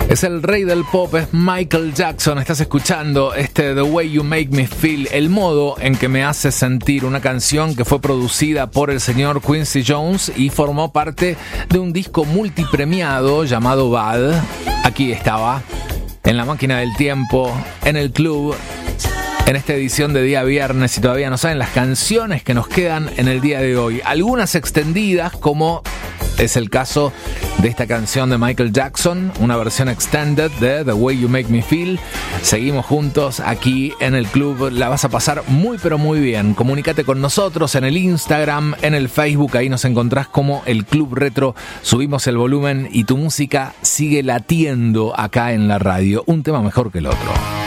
Es el rey del pop, es Michael Jackson. Estás escuchando The Way You Make Me Feel, el modo en que me hace sentir, una canción que fue producida por el señor Quincy Jones y formó parte de un disco multipremiado llamado Bad. Aquí estaba, en la máquina del tiempo, en el club, en esta edición de día viernes, y todavía no saben las canciones que nos quedan en el día de hoy. Algunas extendidas, como es el caso de esta canción de Michael Jackson, una versión extended de The Way You Make Me Feel. Seguimos juntos aquí en el club, la vas a pasar muy pero muy bien. Comunícate con nosotros en el Instagram, en el Facebook, ahí nos encontrás como el Club Retro. Subimos el volumen y tu música sigue latiendo acá en la radio. Un tema mejor que el otro.